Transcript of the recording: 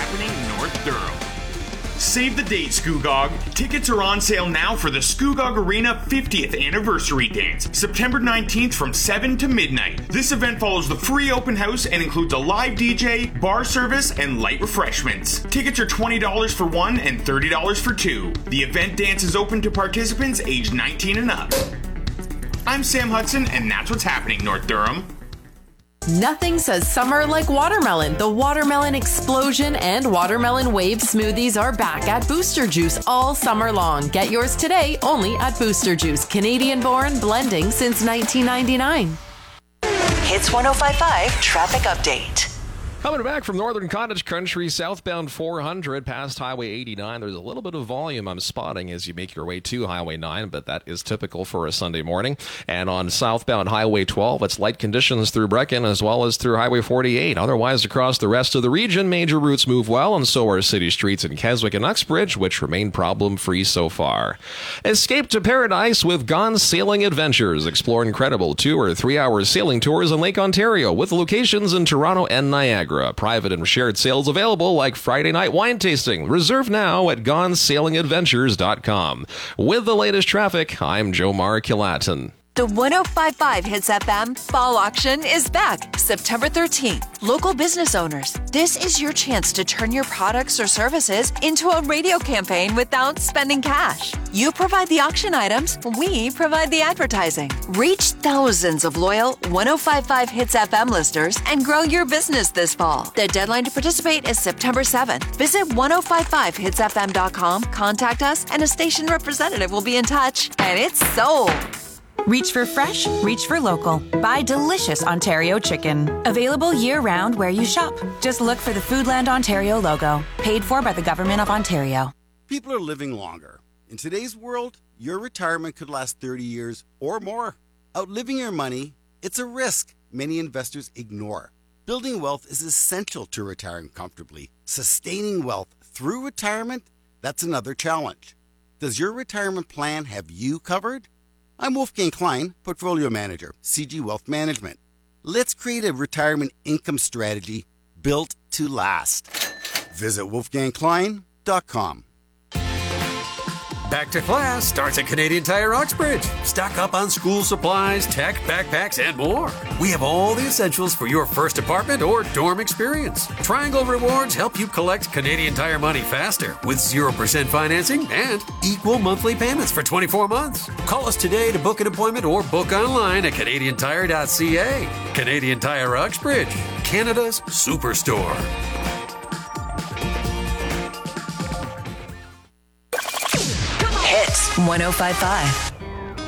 happening, North Durham. Save the date, Scugog. Tickets are on sale now for the Scugog Arena 50th Anniversary Dance, September 19th from 7 to midnight. This event follows the free open house and includes a live DJ, bar service, and light refreshments. Tickets are $20 for one and $30 for two. The event dance is open to participants aged 19 and up. I'm Sam Hudson, and that's what's happening, North Durham. Nothing says summer like watermelon. The Watermelon Explosion and Watermelon Wave smoothies are back at Booster Juice all summer long. Get yours today only at Booster Juice. Canadian-born, blending since 1999. Hits 105.5 Traffic Update. Coming back from Northern Cottage Country, southbound 400 past Highway 89. There's a little bit of volume I'm spotting as you make your way to Highway 9, but that is typical for a Sunday morning. And on southbound Highway 12, it's light conditions through Brecken as well as through Highway 48. Otherwise, across the rest of the region, major routes move well, and so are city streets in Keswick and Uxbridge, which remain problem-free so far. Escape to paradise with Gone Sailing Adventures. Explore incredible 2 or 3 hour sailing tours in Lake Ontario with locations in Toronto and Niagara. Private and shared sales available like Friday night wine tasting. Reserve now at GoneSailingAdventures.com. With the latest traffic, I'm Joe Markilatin. The 105.5 Hits FM Fall Auction is back September 13th. Local business owners, this is your chance to turn your products or services into a radio campaign without spending cash. You provide the auction items, we provide the advertising. Reach thousands of loyal 105.5 Hits FM listeners and grow your business this fall. The deadline to participate is September 7th. Visit 1055hitsfm.com, contact us, and a station representative will be in touch. And it's sold. Reach for fresh, reach for local. Buy delicious Ontario chicken. Available year-round where you shop. Just look for the Foodland Ontario logo. Paid for by the Government of Ontario. People are living longer. In today's world, your retirement could last 30 years or more. Outliving your money, it's a risk many investors ignore. Building wealth is essential to retiring comfortably. Sustaining wealth through retirement, that's another challenge. Does your retirement plan have you covered? I'm Wolfgang Klein, Portfolio Manager, CG Wealth Management. Let's create a retirement income strategy built to last. Visit wolfgangklein.com. Back to class starts at Canadian Tire Uxbridge. Stock up on school supplies, tech, backpacks, and more. We have all the essentials for your first apartment or dorm experience. Triangle Rewards help you collect Canadian Tire money faster with 0% financing and equal monthly payments for 24 months. Call us today to book an appointment or book online at canadiantire.ca. Canadian Tire Uxbridge, Canada's superstore. Hits 105.5.